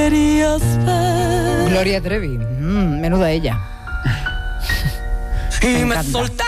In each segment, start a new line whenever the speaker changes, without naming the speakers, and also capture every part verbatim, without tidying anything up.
Gloria Trevi, mm, menuda ella. Me encanta.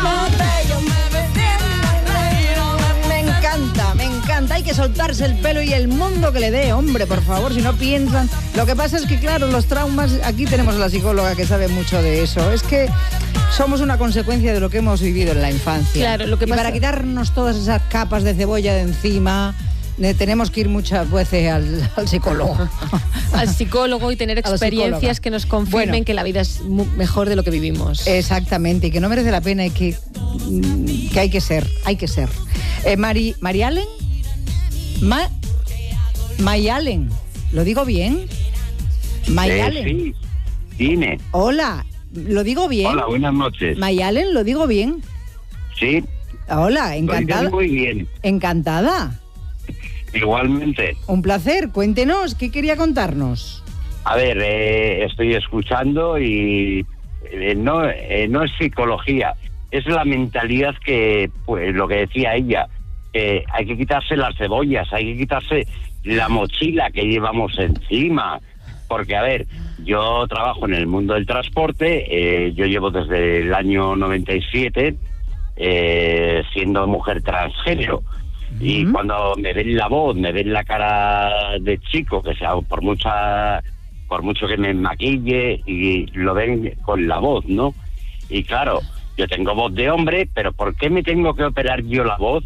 Me encanta, me encanta. Hay que soltarse el pelo y el mundo que le dé, hombre, por favor, si no piensan. Lo que pasa es que, claro, los traumas, aquí tenemos a la psicóloga que sabe mucho de eso. Es que somos una consecuencia de lo que hemos vivido en la infancia.
Claro, lo que
y
pasa...
para quitarnos todas esas capas de cebolla de encima, eh, tenemos que ir muchas veces al, al psicólogo.
Al psicólogo y tener experiencias que nos confirmen bueno, que la vida es mejor de lo que vivimos.
Exactamente, y que no merece la pena y que, que hay que ser, hay que ser. Eh, Mari, ¿Mari Allen? Ma, May Allen, ¿lo digo bien? May
eh,
Allen.
Sí, dime.
Hola, ¿lo digo bien?
Hola, buenas noches.
May Allen, ¿lo digo bien?
Sí.
Hola, encantada.
Lo digo muy bien.
Encantada.
Igualmente.
Un placer, cuéntenos, ¿qué quería contarnos?
A ver, eh, estoy escuchando y eh, no, eh, no es psicología, es la mentalidad que, pues lo que decía ella, que hay que quitarse las cebollas, hay que quitarse la mochila que llevamos encima, porque a ver, yo trabajo en el mundo del transporte, eh, yo llevo desde el año noventa y siete eh, siendo mujer transgénero. Y uh-huh. cuando me ven la voz, me ven la cara de chico, que sea por mucha, por mucho que me maquille, y lo ven con la voz, ¿no? Y claro, yo tengo voz de hombre, pero ¿por qué me tengo que operar yo la voz?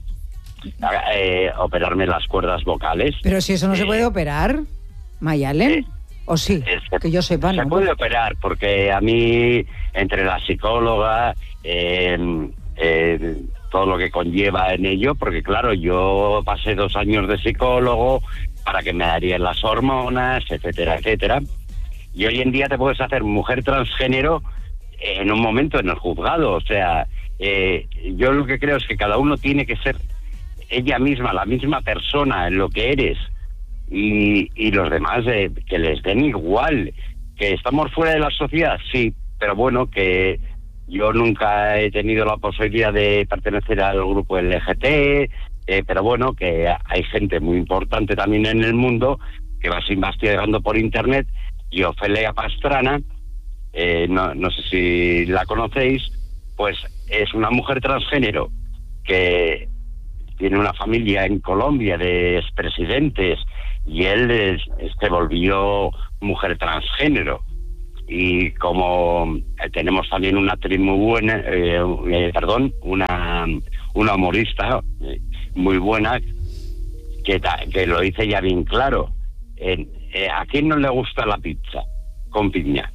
Eh, operarme las cuerdas vocales.
Pero si eso no eh, se puede operar, May Allen, eh, ¿o sí?
Se,
que yo sepa, ¿no?
Se puede operar, porque a mí, entre la psicóloga, eh, eh, todo lo que conlleva en ello, porque claro, yo pasé dos años de psicólogo para que me darían las hormonas, etcétera, etcétera. Y hoy en día te puedes hacer mujer transgénero en un momento en el juzgado. O sea, eh, yo lo que creo es que cada uno tiene que ser ella misma, la misma persona en lo que eres, y, y los demás eh, que les den igual. Que estamos fuera de la sociedad, sí, pero bueno, que yo nunca he tenido la posibilidad de pertenecer al grupo L G T B, eh, pero bueno, que hay gente muy importante también en el mundo que vas investigando por internet. Y Ofelia Pastrana, eh, no, no sé si la conocéis, pues es una mujer transgénero que tiene una familia en Colombia de expresidentes, y él es, se volvió mujer transgénero. Y como tenemos también una actriz muy buena, eh, eh, perdón, una, una humorista eh, muy buena, que, ta, que lo dice ya bien claro. Eh, eh, ¿A quién no le gusta la pizza con piña?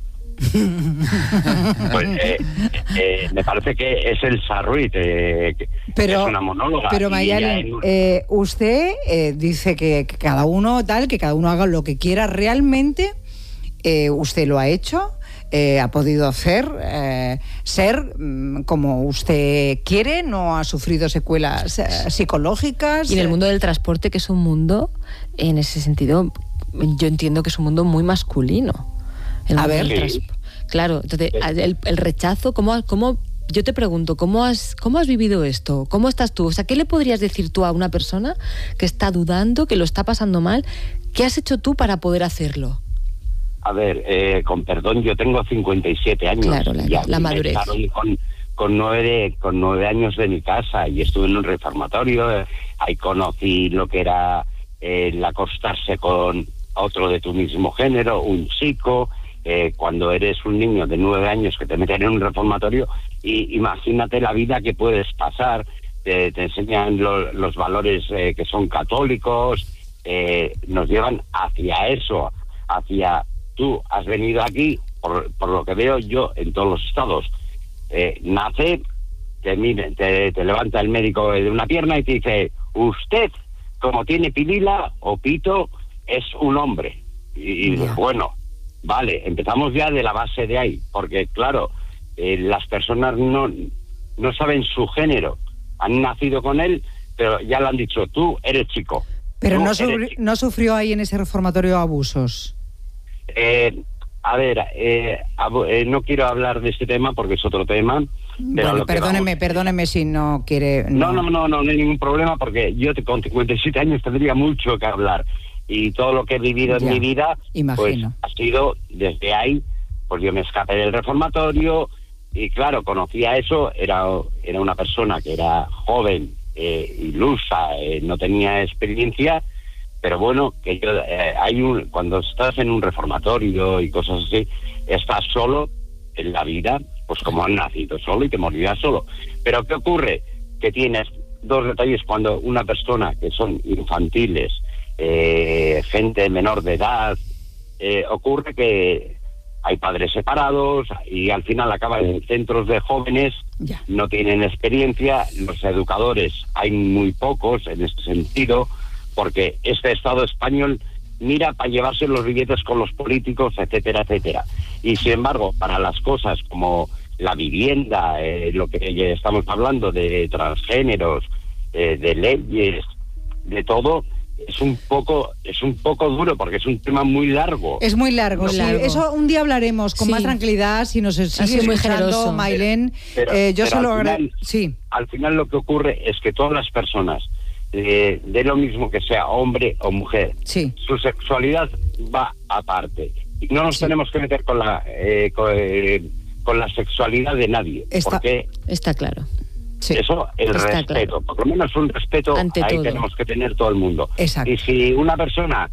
Pues eh, eh, me parece que es el Sarruit, eh, que
pero,
es una monóloga.
Pero May Allen, en... eh, usted eh, dice que, que cada uno tal, que cada uno haga lo que quiera realmente. Eh, usted lo ha hecho, eh, ha podido hacer, eh, ser mm, como usted quiere, no ha sufrido secuelas eh, psicológicas.
Y en el mundo del transporte, que es un mundo, en ese sentido, yo entiendo que es un mundo muy masculino. El
a ver,
sí.
Claro, entonces, el, el rechazo, ¿cómo, cómo, yo te pregunto, ¿cómo has, ¿cómo has vivido esto? ¿Cómo estás tú? O sea, ¿qué le podrías decir tú a una persona que está dudando, que lo está pasando mal? ¿Qué has hecho tú para poder hacerlo?
A ver, eh, con perdón, yo tengo cincuenta y siete años.
Claro, la,
ya
la madurez.
Me echaron con, con, nueve, con nueve años de mi casa y estuve en un reformatorio. Eh, ahí conocí lo que era eh, el acostarse con otro de tu mismo género, un chico. Eh, cuando eres un niño de nueve años que te meten en un reformatorio, y imagínate la vida que puedes pasar. Te, te enseñan lo, los valores eh, que son católicos, eh, nos llevan hacia eso, hacia... Tú has venido aquí, por, por lo que veo yo en todos los estados, eh, nace, te, mire, te, te levanta el médico de una pierna y te dice, usted, como tiene pilila o pito, es un hombre. Y, y bueno, vale, empezamos ya de la base de ahí, porque claro, eh, las personas no, no saben su género, han nacido con él, pero ya le han dicho, tú eres chico.
Pero no, sufri- chico. no sufrió ahí en ese reformatorio abusos.
Eh, a ver, eh, abu- eh, no quiero hablar de este tema porque es otro tema. Pero
bueno, perdóneme, vamos... perdóneme si no quiere...
No. No, no, no, no, no hay ningún problema porque yo te, con cincuenta y siete años tendría mucho que hablar. y todo lo que he vivido
Ya,
en mi vida,
imagino.
pues ha sido desde ahí, pues yo me escapé del reformatorio y claro, conocía eso, era, era una persona que era joven, eh, ilusa, eh, no tenía experiencia, pero bueno, que yo, eh, hay un, cuando estás en un reformatorio y cosas así, estás solo en la vida, pues como has nacido solo y te morirás solo. Pero ¿qué ocurre? Que tienes dos detalles cuando una persona que son infantiles, eh, gente menor de edad, eh, ocurre que hay padres separados y al final acaban en centros de jóvenes,
Ya.
no tienen experiencia, los educadores hay muy pocos en este sentido, porque este Estado español mira para llevarse los billetes con los políticos, etcétera, etcétera. Y sin embargo, para las cosas como la vivienda, eh, lo que ya estamos hablando de transgéneros, eh, de leyes, de todo, es un poco es un poco duro porque es un tema muy largo.
Es muy largo,
Muy
sí.
largo.
Eso un día hablaremos con
Sí.
más tranquilidad, si nos sigue
sido muy
escuchando,
generoso.
Mailén.
Pero-
eh, yo
pero
se lo
al
agradezco.
final-
Sí.
Al final lo que ocurre es que todas las personas, eh, de lo mismo que sea hombre o mujer,
Sí.
su sexualidad va aparte. Y no nos
Sí.
tenemos que meter con la eh, con, eh, con la sexualidad de nadie.
Está-
Porque
Está claro.
Sí.
eso, el
Está
respeto,
claro.
por lo menos un respeto,
Ante
ahí
todo.
tenemos que tener todo el mundo.
Exacto.
Y si una persona,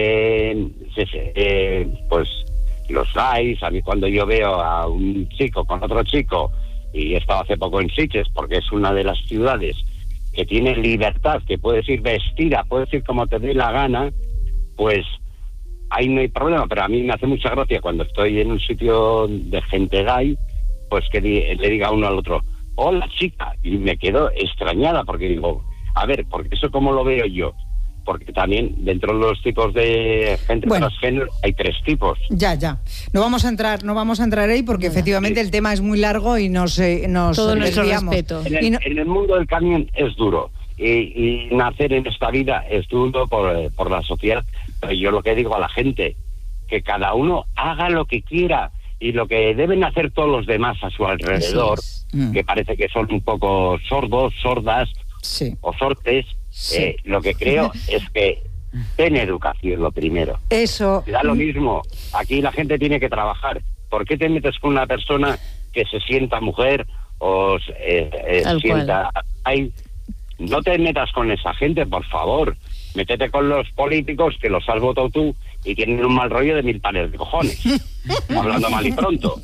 eh, se- se- eh, pues los gays, a mí cuando yo veo a un chico con otro chico, y he estado hace poco en Sitges, porque es una de las ciudades que tiene libertad, que puedes ir vestida, puedes ir como te dé la gana, pues ahí no hay problema, pero a mí me hace mucha gracia cuando estoy en un sitio de gente gay, pues que di- le diga uno al otro, hola chica, y me quedo extrañada porque digo, a ver, porque eso cómo lo veo yo, porque también dentro de los tipos de gente
Bueno.
transgénero hay tres tipos.
Ya, ya. No vamos a entrar, no vamos a entrar ahí porque efectivamente el tema es muy largo y nos, eh, nos
Todo nuestro
desviamos.
respeto.
En el,
Y no-
en el mundo del camión es duro. Y, y nacer en esta vida es duro por, eh, por la sociedad. Pero yo lo que digo a la gente, que cada uno haga lo que quiera y lo que deben hacer todos los demás a su alrededor,
Así
es.
que parece que son un poco sordos, sordas
Sí.
o sortes,
Sí.
eh, lo que creo es que ten educación lo primero.
Eso.
Da lo mismo, aquí la gente tiene que trabajar. ¿Por qué te metes con una persona que se sienta mujer o eh, eh,
Tal
sienta... Ay, no te metas con esa gente, por favor. Métete con los políticos que los has votado tú y tienen un mal rollo de mil pares de cojones. Hablando mal y pronto.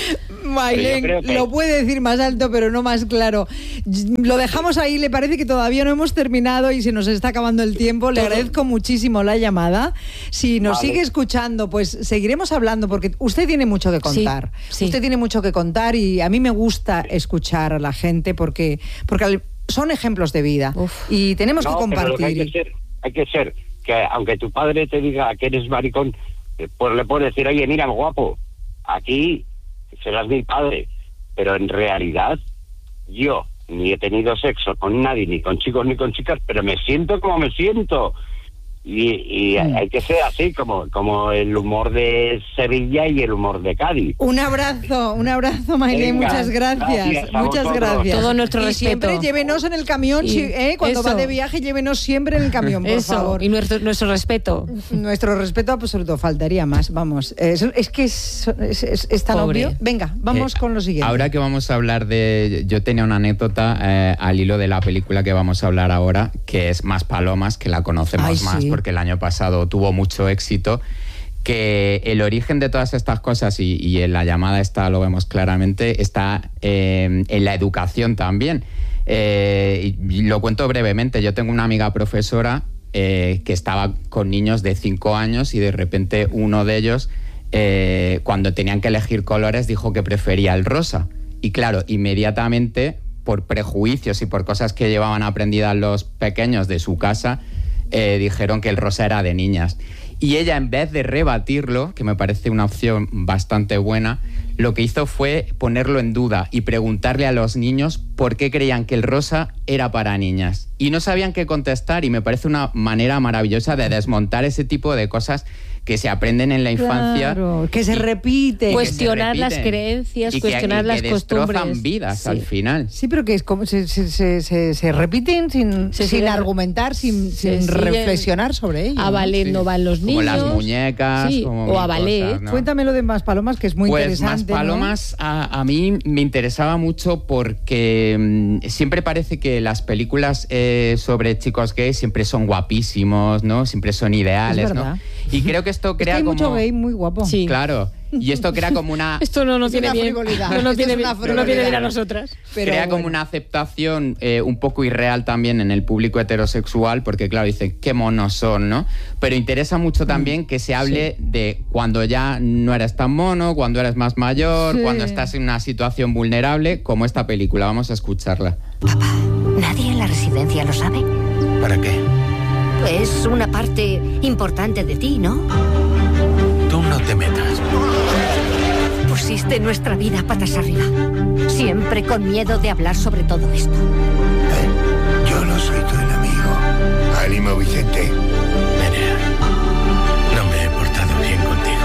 Mailén,
Pero yo creo que-
lo puede decir más alto, pero no más claro. Lo dejamos ahí, le parece que todavía no hemos terminado y se nos está acabando el tiempo. Le
Todo.
agradezco muchísimo la llamada. Si nos
Vale.
sigue escuchando, pues seguiremos hablando porque usted tiene mucho que contar.
Sí, sí.
Usted tiene mucho que contar y a mí me gusta escuchar a la gente porque, porque al- son ejemplos de vida
Uf.
y tenemos
No,
que
pero lo que hay
compartir.
que ser, hay que ser que aunque tu padre te diga que eres maricón, eh, pues le puedes decir, oye, mira, guapo, aquí serás mi padre, pero en realidad yo ni he tenido sexo con nadie, ni con chicos ni con chicas, pero me siento como me siento. Y, y
Mm.
hay que ser así, como, como el humor de Sevilla y el humor de Cádiz.
Un abrazo, un abrazo, Mailén,
Venga,
muchas gracias,
gracias a
muchas
vosotros.
gracias.
Todo nuestro
y
respeto.
siempre llévenos en el camión,
Y
si- ¿eh? cuando
eso.
va de viaje, llévenos siempre en el camión, por
Eso,
favor.
y nuestro, nuestro respeto.
Nuestro respeto absoluto, faltaría más, vamos. Es, es que es, es- es- es tan
Pobre.
obvio. Venga, vamos
Eh,
con lo siguiente.
Ahora que vamos a hablar de... Yo tenía una anécdota eh, al hilo de la película que vamos a hablar ahora, que es Más Palomas, que la conocemos
Ay,
más
sí.
porque el año pasado tuvo mucho éxito, que el origen de todas estas cosas, y, y en la llamada esta lo vemos claramente, está eh, en la educación también. Eh, y lo cuento brevemente. Yo tengo una amiga profesora eh, que estaba con niños de cinco años y de repente uno de ellos, eh, cuando tenían que elegir colores, dijo que prefería el rosa. Y claro, inmediatamente, por prejuicios y por cosas que llevaban aprendidas los pequeños de su casa, eh, dijeron que el rosa era de niñas. Y ella, en vez de rebatirlo, que me parece una opción bastante buena, lo que hizo fue ponerlo en duda y preguntarle a los niños por qué creían que el rosa era para niñas. Y no sabían qué contestar, y me parece una manera maravillosa de desmontar ese tipo de cosas que se aprenden en la infancia.
Claro, que se repite.
Cuestionar
que se
las
repiten,
creencias,
y que,
cuestionar
y que
las
destrozan
costumbres.
vidas
Sí.
al final.
Sí, pero que es como se, se, se, se, se repiten sin,
Se
sin
siguen-
argumentar, sin,
se
sin
siguen-
reflexionar sobre ello.
A
¿no?
ballet
Sí.
no van los
Como
niños.
las muñecas,
Sí,
como
o a
mil
ballet.
cosas, ¿no?
Cuéntame lo de Más Palomas, que es muy
pues
interesante.
Más
¿no?
Palomas a, a mí me interesaba mucho porque mm, siempre parece que las películas eh, sobre chicos gays siempre son guapísimos, ¿no? Siempre son ideales,
Es
¿no?
verdad.
Y creo que esto
Es que
crea
hay
como...
mucho gay muy guapo.
Sí.
Claro. Y esto crea como una...
Esto no nos
Es
viene
una
bien.
frivolidad.
No nos
Esto
viene
es una
bien, no nos viene bien a
frivolidad.
nosotras.
Pero
crea
bueno.
como una aceptación eh, un poco irreal también en el público heterosexual, porque claro, dicen, qué monos son, ¿no? Pero interesa mucho también que se hable de cuando ya no eres tan mono, cuando eres más mayor,
Sí.
cuando estás en una situación vulnerable, como esta película. Vamos a escucharla.
Papá, nadie en la residencia lo sabe.
¿Para qué?
Es una parte importante de ti, ¿no?
Tú no te metas.
Pusiste nuestra vida patas arriba. Siempre con miedo de hablar sobre todo esto.
¿Eh? Yo no soy tu enemigo. Ánimo, Vicente.
Nerea, no me he portado bien contigo.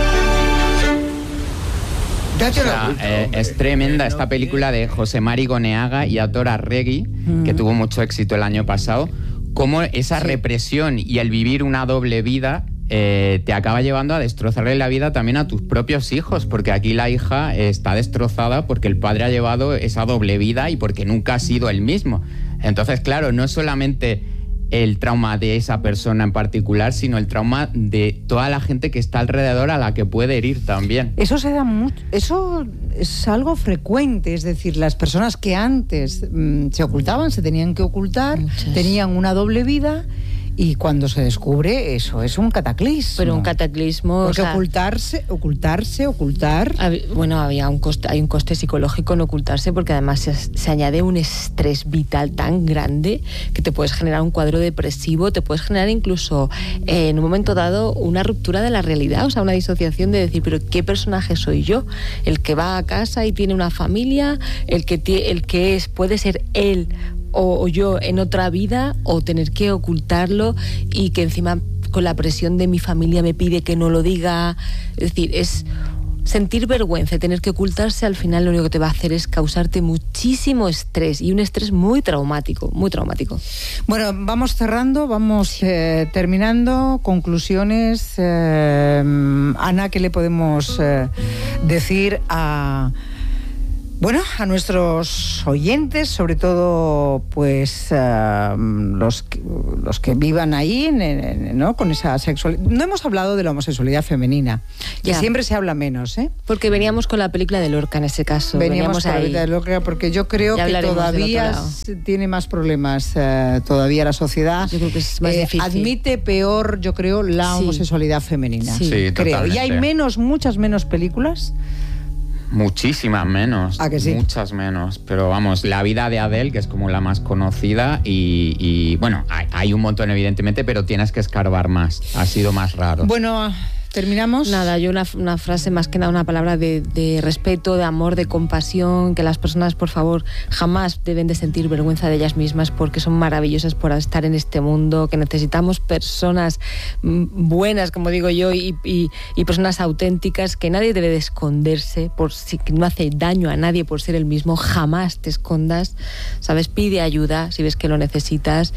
Date
O
la
sea,
vuelta,
eh,
hombre.
es tremenda esta película de José Mari Goneaga y Aitor Arregui, que tuvo mucho éxito el año pasado. Cómo esa represión y el vivir una doble vida eh, te acaba llevando a destrozarle la vida también a tus propios hijos, porque aquí la hija está destrozada porque el padre ha llevado esa doble vida y porque nunca ha sido el mismo. Entonces, claro, no es solamente el trauma de esa persona en particular, sino el trauma de toda la gente que está alrededor, a la que puede herir también.
Eso se da mucho, eso es algo frecuente, es decir, las personas que antes mm, se ocultaban, se tenían que ocultar,
Muchas.
tenían una doble vida y cuando se descubre eso es un cataclismo.
Pero un cataclismo.
Porque
o sea,
ocultarse, ocultarse, ocultar.
Hab- Bueno, había un coste, hay un coste psicológico en ocultarse porque además se, se añade un estrés vital tan grande que te puedes generar un cuadro depresivo, te puedes generar incluso eh, en un momento dado una ruptura de la realidad, o sea, una disociación de decir, pero ¿qué personaje soy yo? El que va a casa y tiene una familia, el que, tie- el que es, puede ser él o, o yo en otra vida, o tener que ocultarlo y que encima con la presión de mi familia me pide que no lo diga. Es decir, es sentir vergüenza, tener que ocultarse, al final lo único que te va a hacer es causarte muchísimo estrés, y un estrés muy traumático, muy traumático.
Bueno, vamos cerrando, vamos eh, terminando. Conclusiones. eh, Ana, ¿qué le podemos eh, decir a... Bueno, a nuestros oyentes, sobre todo, pues uh, los, que, los que vivan ahí, en, en, ¿no? Con esa sexualidad. No hemos hablado de la homosexualidad femenina, que
Ya.
siempre se habla menos, ¿eh?
Porque veníamos con la película de Lorca en ese caso.
Veníamos con la
ahí.
vida de Lorca, porque yo creo
Ya
que
hablaremos del
todavía
otro lado.
s- tiene más problemas uh, todavía la sociedad.
Yo creo que es más difícil.
Admite peor, yo creo, la
Sí.
homosexualidad femenina.
Sí.
Sí,
creo. Y hay
totalmente.
menos, muchas menos películas.
Muchísimas menos.
¿A que sí?
Muchas menos. Pero vamos, la vida de Adele, que es como la más conocida, y, y, bueno, hay, hay un montón evidentemente, pero tienes que escarbar más. Ha sido más raro.
Bueno, terminamos.
Nada, yo una, una frase, más que nada una palabra de, de respeto, de amor, de compasión, que las personas, por favor, jamás deben de sentir vergüenza de ellas mismas, porque son maravillosas por estar en este mundo, que necesitamos personas mm, buenas, como digo yo, y, y, y personas auténticas, que nadie debe de esconderse, por si no hace daño a nadie por ser el mismo. Jamás te escondas, ¿sabes? Pide ayuda si ves que lo necesitas,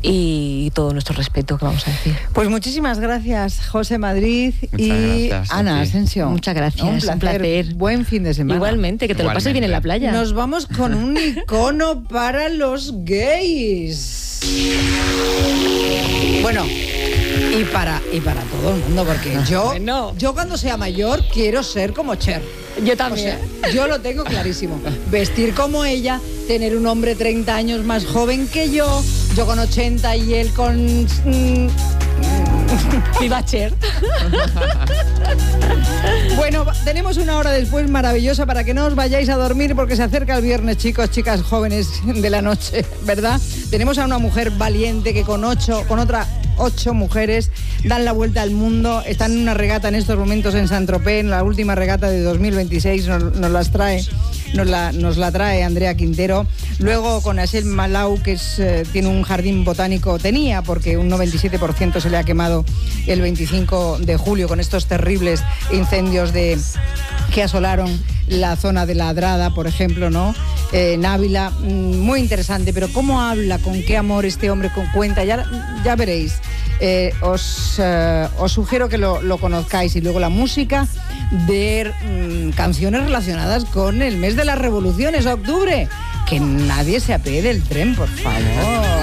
y todo nuestro respeto, que vamos a decir.
Pues muchísimas gracias, José Madrid y
gracias,
Ana
Sofi.
Asensio.
Muchas gracias,
Un
un
placer.
placer.
Buen fin de semana.
Igualmente, que te lo pases bien en la playa.
Nos vamos con un icono para los gays. Bueno, y para, y para todo el mundo, porque yo,
Bueno.
yo cuando sea mayor quiero ser como Cher.
Yo
O
también.
sea, yo lo tengo clarísimo. Vestir como ella, tener un hombre treinta años más joven que yo, yo con ochenta y él con... mm,
Viva Cher.
Bueno, tenemos una hora después maravillosa para que no os vayáis a dormir, porque se acerca el viernes, chicos, chicas jóvenes de la noche, ¿verdad? Tenemos a una mujer valiente que con ocho, con otra ocho mujeres dan la vuelta al mundo. Están en una regata en estos momentos en Saint-Tropez, en la última regata de dos mil veintiséis, nos, nos las trae nos la, nos la trae Andrea Quintero. Luego con Asel Malau, que es, eh, tiene un jardín botánico, tenía, porque un noventa y siete por ciento se le ha quemado el veinticinco de julio con estos terribles incendios de, que asolaron la zona de la Adrada, por ejemplo, ¿no? Eh, en Ávila, muy interesante, pero cómo habla, con qué amor este hombre con cuenta, ya, ya veréis. Eh, os, eh, os sugiero que lo, lo conozcáis. Y luego la música de mm, canciones relacionadas con el mes de las revoluciones, octubre. Que nadie se apee del tren, por favor.